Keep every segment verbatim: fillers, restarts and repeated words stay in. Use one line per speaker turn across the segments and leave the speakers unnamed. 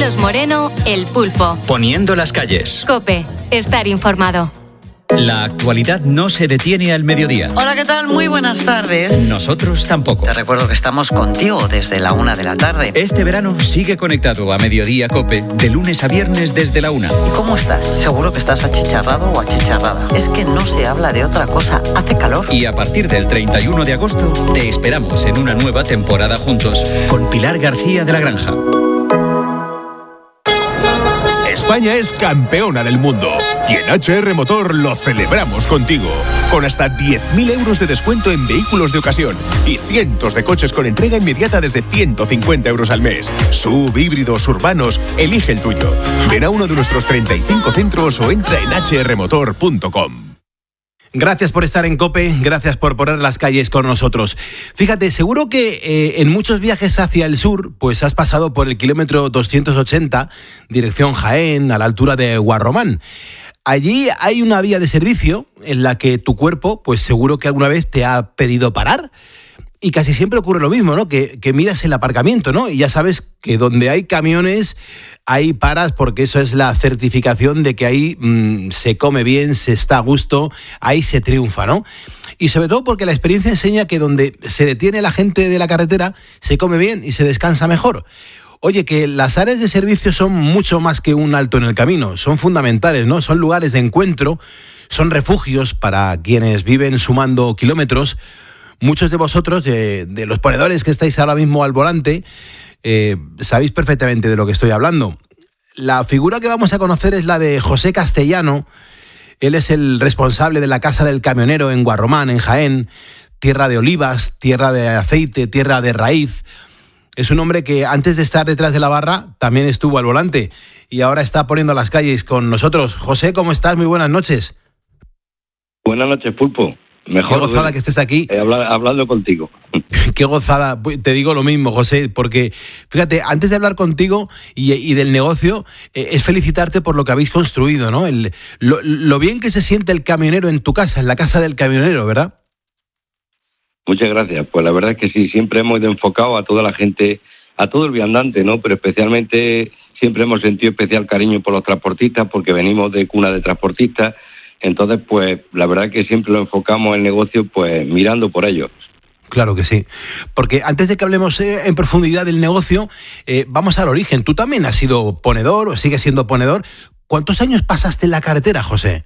Carlos Moreno, El Pulpo.
Poniendo las calles.
COPE, estar informado.
La actualidad no se detiene al mediodía.
Hola, ¿qué tal? Muy buenas tardes.
Nosotros tampoco.
Te recuerdo que estamos contigo desde la una de la tarde.
Este verano sigue conectado a Mediodía COPE de lunes a viernes desde la una.
¿Y cómo estás? Seguro que estás achicharrado o achicharrada. Es que no se habla de otra cosa. Hace calor.
Y a partir del treinta y uno de agosto te esperamos en una nueva temporada juntos con Pilar García de la Granja.
España es campeona del mundo y en H R Motor lo celebramos contigo. Con hasta diez mil euros de descuento en vehículos de ocasión y cientos de coches con entrega inmediata desde ciento cincuenta euros al mes. Sub, híbridos, urbanos, elige el tuyo. Ven a uno de nuestros treinta y cinco centros o entra en hache erre motor punto com.
Gracias por estar en COPE, gracias por poner las calles con nosotros. Fíjate, seguro que eh, en muchos viajes hacia el sur, pues has pasado por el kilómetro doscientos ochenta, dirección Jaén, a la altura de Guarromán. Allí hay una vía de servicio en la que tu cuerpo, pues seguro que alguna vez te ha pedido parar. Y casi siempre ocurre lo mismo, ¿no? Que, que miras el aparcamiento, ¿no? Y ya sabes que donde hay camiones, ahí paras porque eso es la certificación de que ahí mmm, se come bien, se está a gusto, ahí se triunfa, ¿no? Y sobre todo porque la experiencia enseña que donde se detiene la gente de la carretera, se come bien y se descansa mejor. Oye, que las áreas de servicio son mucho más que un alto en el camino, son fundamentales, ¿no? Son lugares de encuentro, son refugios para quienes viven sumando kilómetros. Muchos de vosotros, de, de los ponedores que estáis ahora mismo al volante, eh, sabéis perfectamente de lo que estoy hablando. La figura que vamos a conocer es la de José Castellano. Él es el responsable de la Casa del Camionero en Guarromán, en Jaén, tierra de olivas, tierra de aceite, tierra de raíz. Es un hombre que antes de estar detrás de la barra también estuvo al volante y ahora está poniendo las calles con nosotros. José, ¿cómo estás? Muy buenas noches.
Buenas noches, Pulpo. Mejor,
Qué gozada güey. que estés aquí.
Eh, habla, hablando contigo.
Qué gozada. Te digo lo mismo, José, porque fíjate, antes de hablar contigo y, y del negocio, eh, es felicitarte por lo que habéis construido, ¿no? El, lo, lo bien que se siente el camionero en tu casa, en la casa del camionero, ¿verdad?
Muchas gracias. Pues la verdad es que sí, siempre hemos enfocado a toda la gente, a todo el viandante, ¿no? Pero especialmente siempre hemos sentido especial cariño por los transportistas porque venimos de cuna de transportistas. Entonces, pues, la verdad que siempre lo enfocamos el negocio, pues, mirando por ellos.
Claro que sí. Porque antes de que hablemos eh, en profundidad del negocio, eh, vamos al origen. Tú también has sido ponedor o sigues siendo ponedor. ¿Cuántos años pasaste en la carretera, José?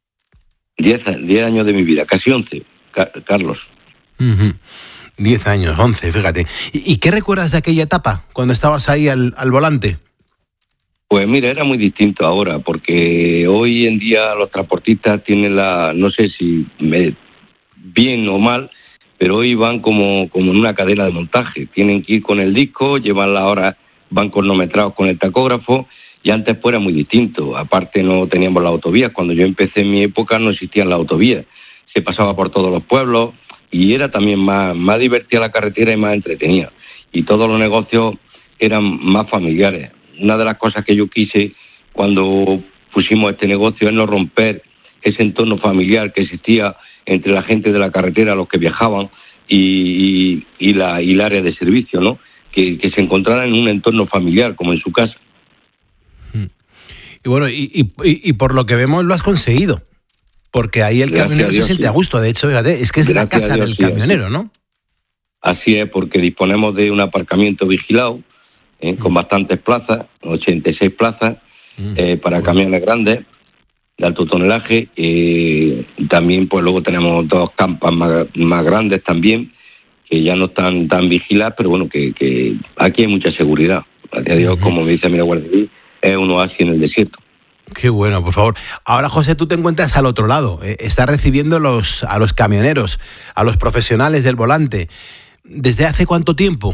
Diez, diez años de mi vida, casi once, Ca- Carlos.
Uh-huh. Diez años, once, fíjate. ¿Y, ¿Y qué recuerdas de aquella etapa, cuando estabas ahí al, al volante?
Pues mira, era muy distinto ahora, porque hoy en día los transportistas tienen la, no sé si me, bien o mal, pero hoy van como, como en una cadena de montaje. Tienen que ir con el disco, llevan la hora, van cronometrados con el tacógrafo, y antes pues era muy distinto. Aparte no teníamos las autovías. Cuando yo empecé en mi época no existían las autovías. Se pasaba por todos los pueblos y era también más, más divertida la carretera y más entretenida. Y todos los negocios eran más familiares. Una de las cosas que yo quise cuando pusimos este negocio es no romper ese entorno familiar que existía entre la gente de la carretera, los que viajaban, y, y, y, la, y el área de servicio, ¿no? Que, que se encontraran en un entorno familiar, como en su casa.
Y bueno, y, y, y por lo que vemos lo has conseguido, porque ahí el
Gracias
camionero
a Dios,
se siente
sí.
a gusto. De hecho, fíjate, es que es
Gracias
la casa
a Dios,
del
sí,
camionero,
así.
¿no?
Así es, porque disponemos de un aparcamiento vigilado, ¿eh? con bastantes plazas, ochenta y seis plazas, eh, para camiones grandes de alto tonelaje. Eh, también pues luego tenemos dos campas más, más grandes también, que ya no están tan vigiladas, pero bueno, que, que aquí hay mucha seguridad. Gracias a Dios, uh-huh. como me dice mi Guardia Civil, es un oasis en el desierto.
Qué bueno, por favor. Ahora, José, tú te encuentras al otro lado. Eh, estás recibiendo los, a los camioneros, a los profesionales del volante. ¿Desde hace cuánto tiempo?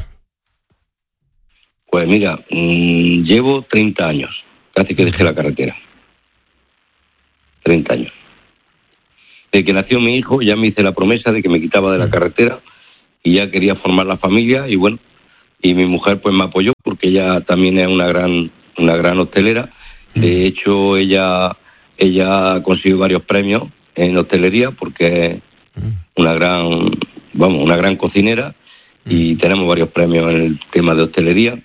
Pues mira, mmm, llevo treinta años, casi que dejé la carretera. treinta años. Desde que nació mi hijo ya me hice la promesa de que me quitaba de la carretera y ya quería formar la familia y bueno, y mi mujer pues me apoyó porque ella también es una gran una gran hostelera. De hecho, ella ella consiguió varios premios en hostelería porque es una gran, vamos, una gran cocinera y tenemos varios premios en el tema de hostelería.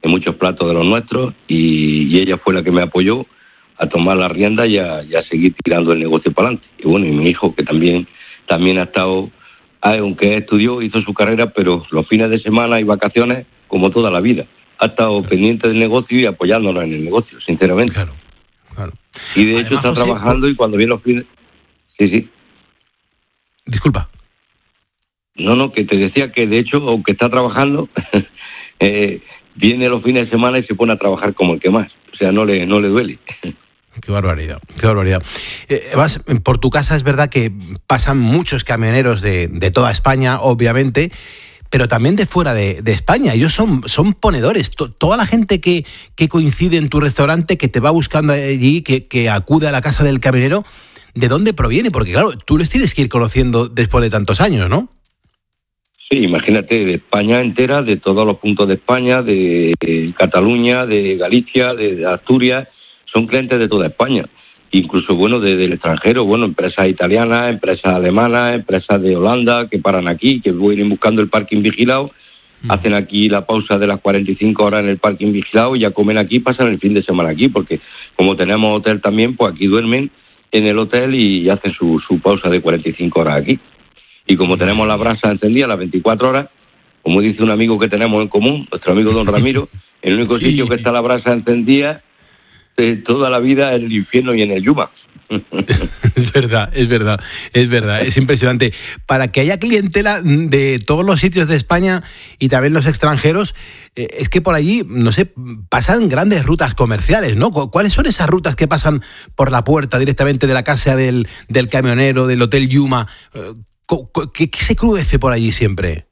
en muchos platos de los nuestros, y, y ella fue la que me apoyó a tomar la rienda y a, y a seguir tirando el negocio para adelante. Y bueno, y mi hijo, que también, también ha estado, aunque estudió, hizo su carrera, pero los fines de semana y vacaciones, como toda la vida, ha estado claro. pendiente del negocio y apoyándonos en el negocio, sinceramente.
Claro, claro.
Y de Además, hecho está José, trabajando por... y cuando viene los fines... Sí, sí.
Disculpa.
No, no, que te decía que de hecho, aunque está trabajando, eh, viene los fines de semana y se pone a trabajar como el que más. O sea, no le, no le duele.
Qué barbaridad, qué barbaridad. Eh, vas, por tu casa es verdad que pasan muchos camioneros de, de toda España, obviamente, pero también de fuera de, de España. Ellos son, son ponedores. T- toda la gente que, que coincide en tu restaurante, que te va buscando allí, que, que acude a la casa del camionero, ¿de dónde proviene? Porque claro, tú les tienes que ir conociendo después de tantos años, ¿no?
Sí, imagínate, de España entera, de todos los puntos de España, de, de Cataluña, de Galicia, de, de Asturias, son clientes de toda España. Incluso, bueno, de, del extranjero, bueno, empresas italianas, empresas alemanas, empresas de Holanda que paran aquí, que vienen buscando el parking vigilado, mm. hacen aquí la pausa de las cuarenta y cinco horas en el parking vigilado y ya comen aquí, pasan el fin de semana aquí, porque como tenemos hotel también, pues aquí duermen en el hotel y hacen su, su pausa de cuarenta y cinco horas aquí. Y como tenemos la brasa encendida las veinticuatro horas, como dice un amigo que tenemos en común, nuestro amigo don Ramiro, el único sí. sitio que está la brasa encendida de toda la vida es el infierno y en el Yuma.
Es verdad, es verdad, es verdad, es impresionante. Para que haya clientela de todos los sitios de España y también los extranjeros, eh, es que por allí, no sé, pasan grandes rutas comerciales, ¿no? ¿Cuáles son esas rutas que pasan por la puerta directamente de la casa del, del camionero, del Hotel Yuma? ¿Qué, qué se cruce por allí siempre?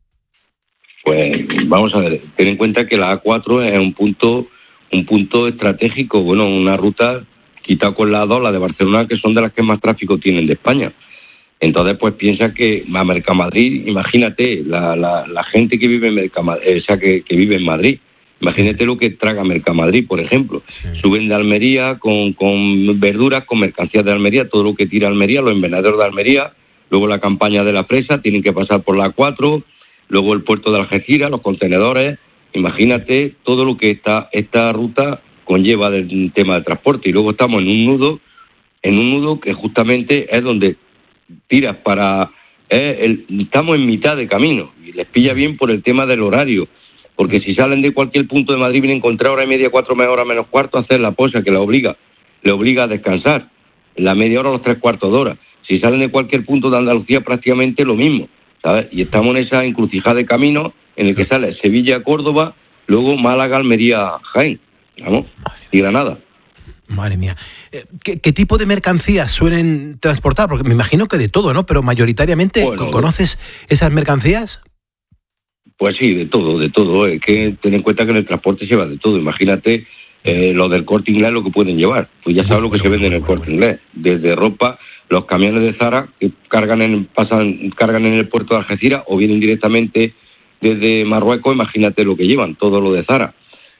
Pues vamos a ver, ten en cuenta que la A cuatro es un punto... un punto estratégico, bueno, una ruta quitado con la dos, la de Barcelona, que son de las que más tráfico tienen de España. Entonces, pues piensa que a Mercamadrid, imagínate, la, la, la gente que vive en Mercamadrid, o sea, que, que vive en Madrid, imagínate sí. lo que traga Mercamadrid, por ejemplo. Sí. Suben de Almería con, con verduras, con mercancías de Almería, todo lo que tira Almería, los invernadores de Almería, luego la campaña de la fresa, tienen que pasar por la A cuatro, luego el puerto de Algeciras, los contenedores. Imagínate todo lo que esta, esta ruta conlleva del tema de transporte. Y luego estamos en un nudo, en un nudo que justamente es donde tiras para... Eh, el, estamos en mitad de camino y les pilla bien por el tema del horario. Porque si salen de cualquier punto de Madrid, vienen a encontrar hora y media, cuatro horas menos cuarto, a hacer la posa que la obliga, le obliga a descansar. La media hora a los tres cuartos de hora. Si salen de cualquier punto de Andalucía, prácticamente lo mismo, ¿sabes? Y estamos en esa encrucijada de camino en el que sale Sevilla, Córdoba, luego Málaga, Almería, Jaén, ¿vamos? Y Granada.
Madre mía. ¿Qué, ¿Qué tipo de mercancías suelen transportar? Porque me imagino que de todo, ¿no? Pero mayoritariamente, bueno, ¿conoces esas mercancías?
Pues sí, de todo, de todo. Es que ten en cuenta que en el transporte se va de todo. Imagínate eh, lo del Corte Inglés, lo que pueden llevar. Pues ya sabes bueno, lo que bueno, se vende bueno, en el Corte bueno. Inglés. Desde ropa, los camiones de Zara que cargan en, pasan, cargan en el puerto de Algeciras o vienen directamente desde Marruecos, imagínate lo que llevan, todo lo de Zara.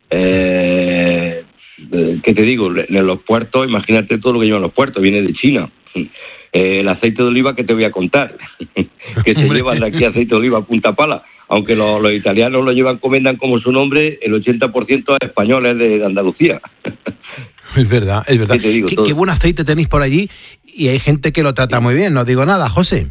Eh, ¿Qué te digo? En los puertos, imagínate todo lo que llevan los puertos, viene de China. Eh, el aceite de oliva que te voy a contar, que se llevan de aquí aceite de oliva a Punta Pala, aunque los, los italianos lo llevan, comendan como su nombre, el ochenta por ciento es españoles de, de Andalucía.
Es verdad, es verdad.
¿Qué, digo,
¿Qué, qué buen aceite tenéis por allí y hay gente que lo trata muy bien, no digo nada, José.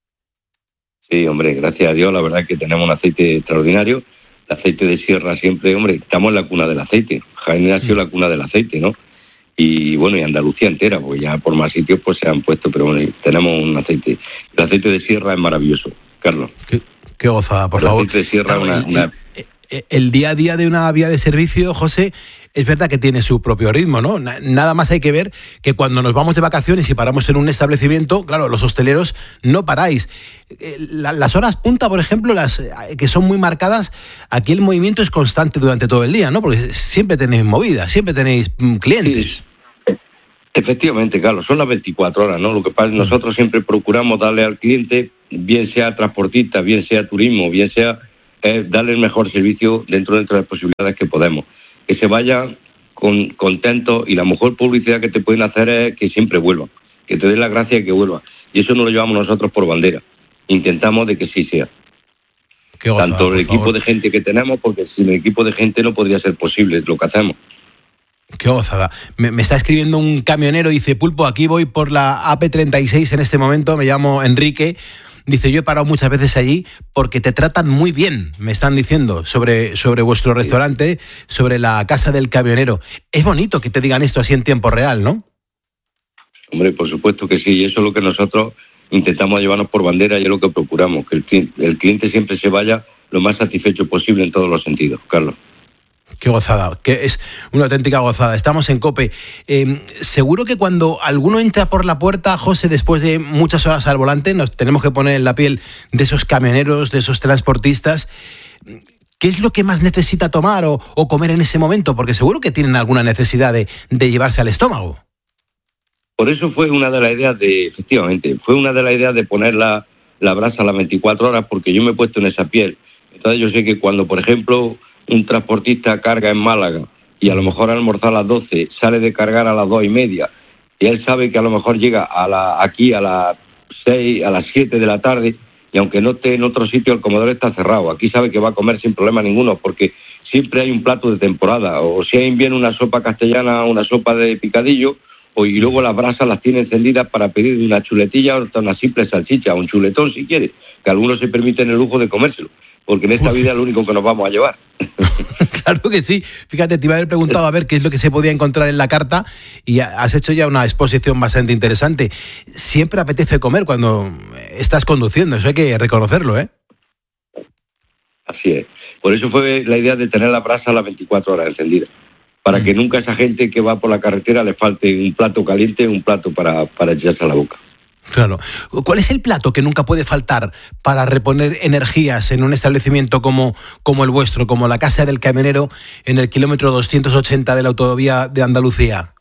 Sí, hombre, gracias a Dios, la verdad es que tenemos un aceite extraordinario. El aceite de sierra siempre, hombre, estamos en la cuna del aceite. Jaén ha sido la cuna del aceite, ¿no? Y bueno, y Andalucía entera, porque ya por más sitios pues se han puesto, pero bueno, tenemos un aceite. El aceite de sierra es maravilloso, Carlos.
Qué, qué gozada, por
el
favor.
El aceite de sierra es una... una...
El día a día de una vía de servicio, José, es verdad que tiene su propio ritmo, ¿no? Nada más hay que ver que cuando nos vamos de vacaciones y paramos en un establecimiento, claro, los hosteleros no paráis. Las horas punta, por ejemplo, las que son muy marcadas, aquí el movimiento es constante durante todo el día, ¿no? Porque siempre tenéis movida, siempre tenéis clientes.
Sí. Efectivamente, Carlos, son las veinticuatro horas, ¿no? Lo que pasa es que nosotros siempre procuramos darle al cliente, bien sea transportista, bien sea turismo, bien sea... es darle el mejor servicio dentro, dentro de las posibilidades que podemos. Que se vayan con, contentos y la mejor publicidad que te pueden hacer es que siempre vuelvan, que te den las gracias y que vuelvan. Y eso no lo llevamos nosotros por bandera. Intentamos de que sí sea.
Qué gozada,
tanto el equipo
favor.
de gente que tenemos, porque sin el equipo de gente no podría ser posible lo que hacemos.
Qué gozada. Me, me está escribiendo un camionero, dice, Pulpo, aquí voy por la A P treinta y seis en este momento, me llamo Enrique. Dice, yo he parado muchas veces allí porque te tratan muy bien, me están diciendo, sobre, sobre vuestro restaurante, sobre la casa del camionero. Es bonito que te digan esto así en tiempo real, ¿no?
Hombre, por supuesto que sí, y eso es lo que nosotros intentamos llevarnos por bandera y es lo que procuramos, que el, el cliente siempre se vaya lo más satisfecho posible en todos los sentidos, Carlos.
Qué gozada, que es una auténtica gozada. Estamos en COPE. Eh, seguro que cuando alguno entra por la puerta, José, después de muchas horas al volante, nos tenemos que poner en la piel de esos camioneros, de esos transportistas. ¿Qué es lo que más necesita tomar o, o comer en ese momento? Porque seguro que tienen alguna necesidad de, de llevarse al estómago.
Por eso fue una de las ideas de, efectivamente, fue una de las ideas de poner la, la brasa a las veinticuatro horas, porque yo me he puesto en esa piel. Entonces yo sé que cuando, por ejemplo, un transportista carga en Málaga y a lo mejor al almorzar a las doce, sale de cargar a las dos y media, y él sabe que a lo mejor llega a la, aquí a las seis, a las siete de la tarde, y aunque no esté en otro sitio, el comedor está cerrado. Aquí sabe que va a comer sin problema ninguno, porque siempre hay un plato de temporada, o si hay bien una sopa castellana, una sopa de picadillo, o y luego las brasas las tiene encendidas para pedir una chuletilla o una simple salchicha, o un chuletón si quiere, que algunos se permiten el lujo de comérselo, porque en esta vida es lo único que nos vamos a llevar.
Claro que sí. Fíjate, te iba a haber preguntado a ver qué es lo que se podía encontrar en la carta y has hecho ya una exposición bastante interesante. Siempre apetece comer cuando estás conduciendo, eso hay que reconocerlo, ¿eh?
Así es. Por eso fue la idea de tener la brasa a las veinticuatro horas encendida, para que nunca a esa gente que va por la carretera le falte un plato caliente, un plato para, para echarse a la boca.
Claro. ¿Cuál es el plato que nunca puede faltar para reponer energías en un establecimiento como, como el vuestro, como la Casa del Camionero en el kilómetro doscientos ochenta de la autovía de Andalucía?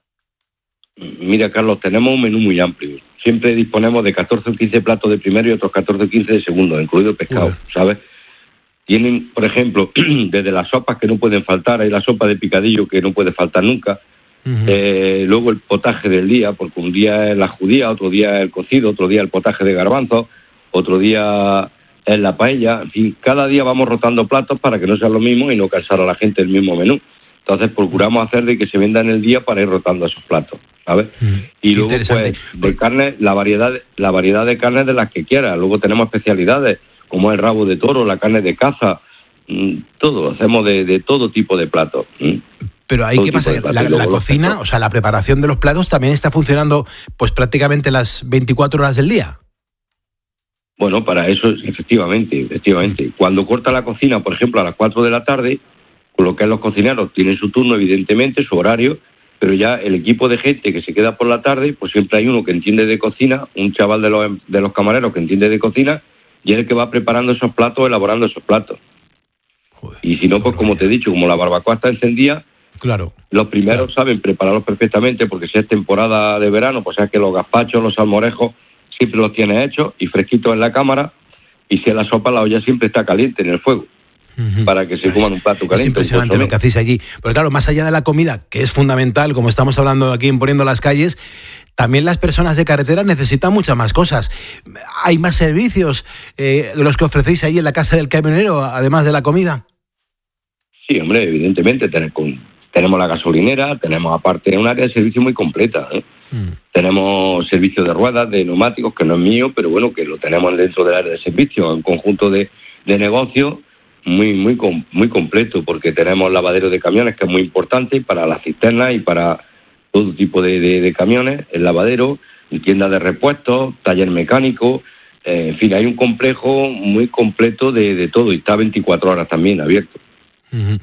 Mira, Carlos, tenemos un menú muy amplio. Siempre disponemos de catorce o quince platos de primero y otros catorce o quince de segundo, incluido el pescado, Uy. ¿sabes? Tienen, por ejemplo, desde las sopas que no pueden faltar, hay la sopa de picadillo que no puede faltar nunca. Uh-huh. Eh, luego el potaje del día, porque un día es la judía, otro día es el cocido, otro día el potaje de garbanzos, otro día es la paella. En fin, cada día vamos rotando platos para que no sea lo mismo y no cansar a la gente el mismo menú. Entonces procuramos hacer de que se venda en el día para ir rotando esos platos, ¿sabes? Uh-huh. Y luego, pues, de carne, la variedad, la variedad de carnes de las que quieras. Luego tenemos especialidades, como el rabo de toro, la carne de caza, mmm, todo, hacemos de, de todo tipo de platos. ¿Mm?
Pero ahí, ¿qué pasa? La, la cocina, o sea, la preparación de los platos también está funcionando pues prácticamente las veinticuatro horas del día.
Bueno, para eso, efectivamente, efectivamente. Cuando corta la cocina, por ejemplo, a las cuatro de la tarde, con lo que es los cocineros, tienen su turno, evidentemente, su horario, pero ya el equipo de gente que se queda por la tarde, pues siempre hay uno que entiende de cocina, un chaval de los, de los camareros que entiende de cocina, y es el que va preparando esos platos, elaborando esos platos. Joder, y si no, pues como te he dicho, como la barbacoa está encendida,
claro,
los primeros
claro.
saben prepararlos perfectamente, porque si es temporada de verano, pues es que los gazpachos, los salmorejos, siempre los tienes hechos y fresquitos en la cámara, y si es la sopa, la olla siempre está caliente en el fuego, uh-huh. para que se coman un plato caliente.
Es impresionante lo que hacéis allí. Porque claro, más allá de la comida, que es fundamental, como estamos hablando aquí en Poniendo las Calles, también las personas de carretera necesitan muchas más cosas. ¿Hay más servicios eh, de los que ofrecéis ahí en la Casa del Camionero, además de la comida?
Sí, hombre, evidentemente tenemos la gasolinera, tenemos aparte un área de servicio muy completa, ¿eh? Mm. Tenemos servicio de ruedas, de neumáticos, que no es mío, pero bueno, que lo tenemos dentro del área de servicio, un conjunto de, de negocios muy, muy, muy completo, porque tenemos lavadero de camiones, que es muy importante para las cisternas y para todo tipo de, de, de camiones, el lavadero, tienda de repuestos, taller mecánico, eh, en fin, hay un complejo muy completo de, de todo y está veinticuatro horas también abierto.
Uh-huh.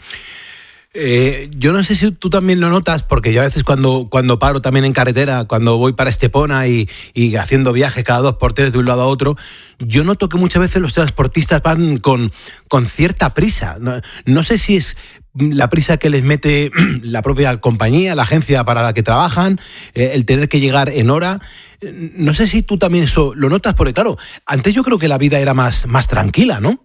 Eh, yo no sé si tú también lo notas, porque yo a veces cuando, cuando paro también en carretera, cuando voy para Estepona y, y haciendo viajes cada dos por tres de un lado a otro, yo noto que muchas veces los transportistas van con, con cierta prisa. No, no sé si es la prisa que les mete la propia compañía, la agencia para la que trabajan, eh, el tener que llegar en hora. No sé si tú también eso lo notas, porque claro, antes yo creo que la vida era más, más tranquila, ¿no?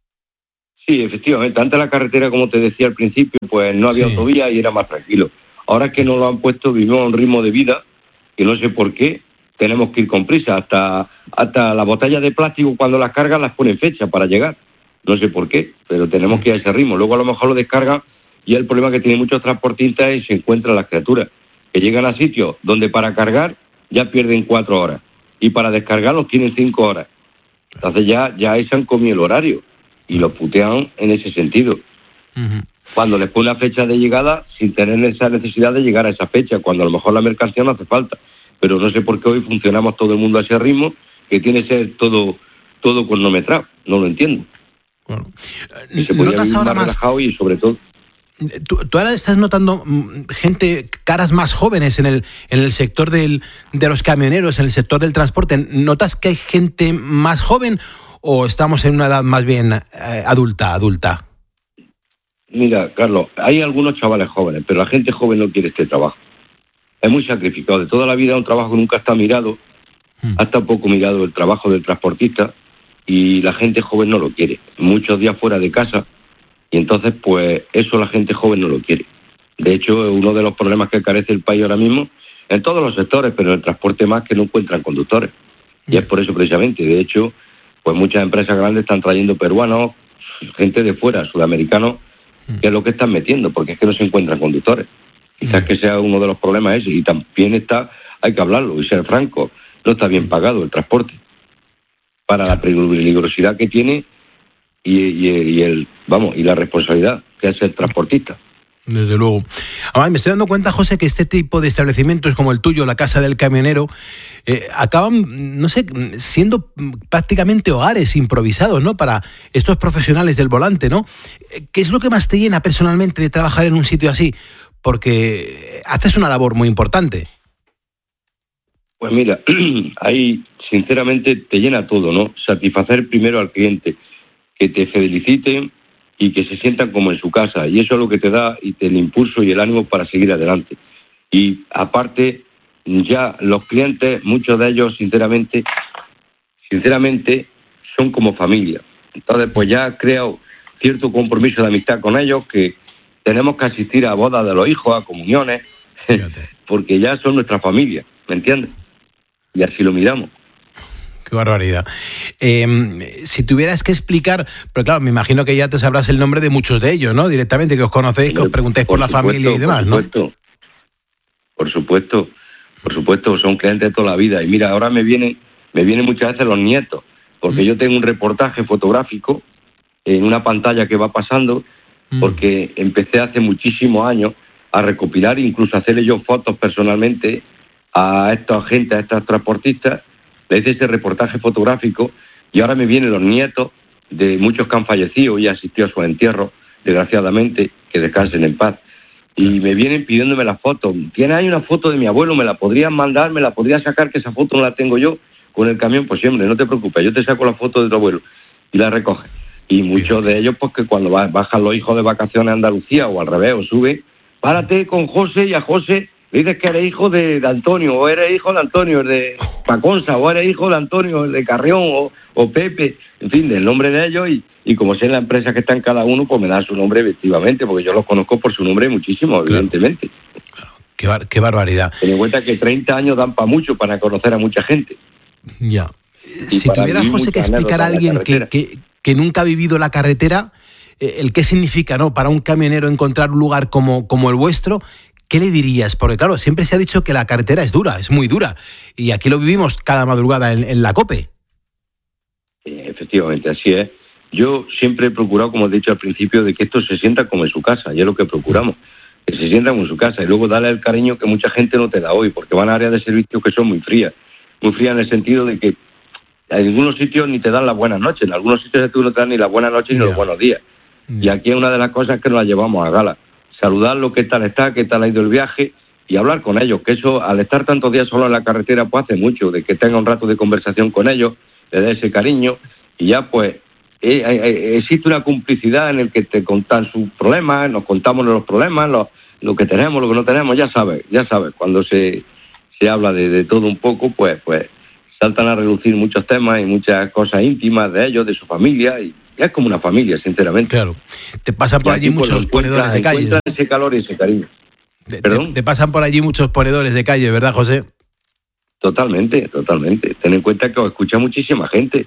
Sí, efectivamente. Antes la carretera, como te decía al principio, pues no había sí. autovía y era más tranquilo. Ahora es que nos lo han puesto, vivimos a un ritmo de vida que no sé por qué tenemos que ir con prisa. Hasta, hasta las botellas de plástico, cuando las cargan, las ponen fecha para llegar. No sé por qué, pero tenemos que ir a ese ritmo. Luego a lo mejor lo descargan y el problema que tienen muchos transportistas es que se encuentran las criaturas, que llegan a sitios donde para cargar ya pierden cuatro horas y para descargarlos tienen cinco horas. Entonces ya, ya ahí se han comido el horario y los putean en ese sentido. Uh-huh. Cuando les pone una fecha de llegada sin tener esa necesidad de llegar a esa fecha, cuando a lo mejor la mercancía no hace falta. Pero no sé por qué hoy funcionamos todo el mundo a ese ritmo, que tiene que ser todo, todo cronometrado. No lo entiendo. Bueno, y se podría vivir más relajado y sobre todo...
Tú, tú ahora estás notando gente, caras más jóvenes en el en el sector del, de los camioneros, en el sector del transporte. ¿Notas que hay gente más joven o estamos en una edad más bien eh, adulta, adulta?
Mira, Carlos, hay algunos chavales jóvenes, pero la gente joven no quiere este trabajo. Es muy sacrificado. De toda la vida un trabajo que nunca está mirado, hmm. hasta poco mirado el trabajo del transportista, y la gente joven no lo quiere. Muchos días fuera de casa. Y entonces, pues, eso la gente joven no lo quiere. De hecho, es uno de los problemas que carece el país ahora mismo, en todos los sectores, pero en el transporte más, que no encuentran conductores. Y es por eso precisamente. De hecho, pues muchas empresas grandes están trayendo peruanos, gente de fuera, sudamericanos, que es lo que están metiendo, porque es que no se encuentran conductores. Quizás que sea uno de los problemas ese. Y también está, hay que hablarlo y ser franco, no está bien pagado el transporte. Para la peligrosidad que tiene... Y, y, y el vamos y la responsabilidad que es el transportista.
Desde luego. Además, me estoy dando cuenta, José, que este tipo de establecimientos como el tuyo, la Casa del Camionero, eh, acaban, no sé, siendo prácticamente hogares improvisados, ¿no? Para estos profesionales del volante, ¿no? ¿Qué es lo que más te llena personalmente de trabajar en un sitio así? Porque haces una labor muy importante.
Pues mira, ahí sinceramente te llena todo, ¿no? Satisfacer primero al cliente, que te feliciten y que se sientan como en su casa. Y eso es lo que te da y te el impulso y el ánimo para seguir adelante. Y aparte, ya los clientes, muchos de ellos, sinceramente, sinceramente, son como familia. Entonces, pues ya he creado cierto compromiso de amistad con ellos, que tenemos que asistir a bodas de los hijos, a comuniones, porque ya son nuestra familia, ¿me entiendes? Y así lo miramos.
Qué barbaridad. Eh, si tuvieras que explicar, pero claro, me imagino que ya te sabrás el nombre de muchos de ellos, ¿no? Directamente, que os conocéis, que os preguntéis por, por la supuesto, familia y demás,
por supuesto, ¿no? Por supuesto, por supuesto, son clientes de toda la vida. Y mira, ahora me vienen, me vienen muchas veces los nietos, porque mm. yo tengo un reportaje fotográfico en una pantalla que va pasando, mm. porque empecé hace muchísimos años a recopilar, incluso a hacerle yo fotos personalmente a estos agentes, a estos transportistas. Le hice ese reportaje fotográfico y ahora me vienen los nietos de muchos que han fallecido y asistido a su entierro, desgraciadamente, que descansen en paz. Y me vienen pidiéndome la foto. ¿Tiene ahí una foto de mi abuelo? ¿Me la podrían mandar? ¿Me la podría sacar? Que esa foto no la tengo yo con el camión. Pues siempre, no te preocupes, yo te saco la foto de tu abuelo y la recoge. Y muchos de ellos, pues que cuando bajan los hijos de vacaciones a Andalucía o al revés, o suben, párate con José y a José le dices que eres hijo de, de Antonio, o eres hijo de Antonio, el de Paconza, o eres hijo de Antonio, el de Carrión, o, o Pepe, en fin, del nombre de ellos, y, y como sé la empresa que está en cada uno, pues me dan su nombre efectivamente, porque yo los conozco por su nombre muchísimo, claro. Evidentemente.
Claro. Qué, bar- qué barbaridad.
Ten en cuenta que treinta años dan para mucho, para conocer a mucha gente.
Ya. Si tuvieras, José, que explicar a alguien que, que, que nunca ha vivido la carretera, eh, el qué significa, ¿no?, para un camionero encontrar un lugar como, como el vuestro, ¿qué le dirías? Porque claro, siempre se ha dicho que la carretera es dura, es muy dura, y aquí lo vivimos cada madrugada en, en la COPE.
Sí, efectivamente, así es. Yo siempre he procurado, como he dicho al principio, de que esto se sienta como en su casa, y es lo que procuramos, que se sienta como en su casa, y luego darle el cariño que mucha gente no te da hoy, porque van a áreas de servicio que son muy frías, muy frías en el sentido de que en algunos sitios ni te dan las buenas noches, en algunos sitios tú no te dan ni las buenas noches ni yeah. los buenos días, yeah. y aquí es una de las cosas que nos la llevamos a gala. Saludarlo, qué tal está, qué tal ha ido el viaje y hablar con ellos, que eso al estar tantos días solo en la carretera pues hace mucho, de que tenga un rato de conversación con ellos, le dé ese cariño y ya pues eh, eh, existe una complicidad en el que te contan sus problemas, nos contamos los problemas, lo, lo que tenemos, lo que no tenemos, ya sabes, ya sabes, cuando se, se habla de, de todo un poco, pues, pues saltan a relucir muchos temas y muchas cosas íntimas de ellos, de su familia y es como una familia, sinceramente.
Claro. Te pasan por allí muchos ponedores de calle.
Ese calor y ese cariño.
Te, te, te pasan por allí muchos ponedores de calle, ¿verdad, José?
Totalmente, totalmente. Ten en cuenta que os escucha muchísima gente.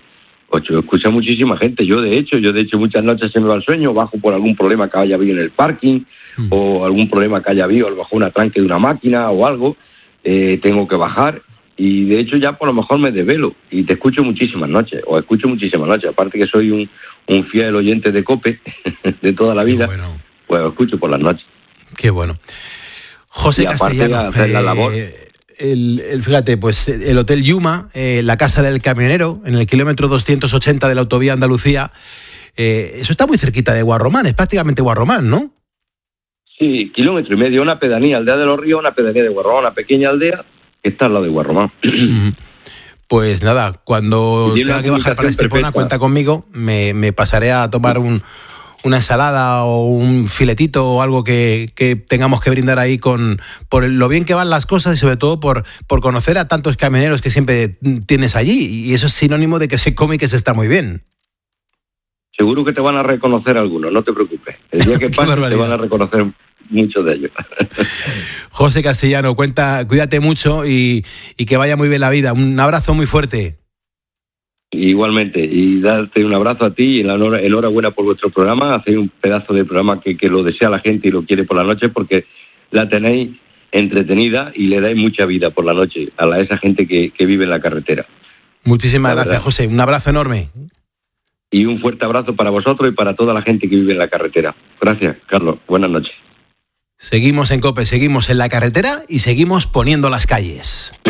Ocho, escucha muchísima gente. Yo, de hecho, yo de hecho muchas noches se me va el sueño, bajo por algún problema que haya habido en el parking, mm. o algún problema que haya habido, a lo mejor una tranque de una máquina o algo, eh, tengo que bajar, y de hecho ya por lo mejor me desvelo, y te escucho muchísimas noches, o escucho muchísimas noches, aparte que soy un, un fiel oyente de COPE, de toda la vida, bueno. Pues lo escucho por las noches.
Qué bueno. José Castellano,
hacer la labor.
Eh... El, el, fíjate, pues el Hotel Yuma, eh, la Casa del Camionero, en el kilómetro doscientos ochenta de la autovía Andalucía, eh, eso está muy cerquita de Guarromán, es prácticamente Guarromán, ¿no?
Sí, kilómetro y medio, una pedanía, Aldea de los Ríos, una pedanía de Guarromán, una pequeña aldea que está al lado de Guarromán.
Pues nada, cuando tenga que bajar para Estepona, cuenta conmigo, me, me pasaré a tomar un... una ensalada o un filetito o algo que, que tengamos que brindar ahí con por lo bien que van las cosas y sobre todo por, por conocer a tantos camioneros que siempre tienes allí, y eso es sinónimo de que se come y que se está muy bien.
Seguro que te van a reconocer algunos, no te preocupes. El día que pase te van a reconocer muchos de ellos.
José Castellano, cuenta, cuídate mucho y, y que vaya muy bien la vida. Un abrazo muy fuerte.
Igualmente, y darte un abrazo a ti y enhorabuena por vuestro programa. Hacéis un pedazo de programa que, que lo desea la gente y lo quiere por la noche, porque la tenéis entretenida y le dais mucha vida por la noche a la, esa gente que, que vive en la carretera.
Muchísimas la gracias, verdad. José. Un abrazo enorme.
Y un fuerte abrazo para vosotros y para toda la gente que vive en la carretera. Gracias, Carlos. Buenas noches.
Seguimos en COPE, seguimos en la carretera y seguimos poniendo las calles.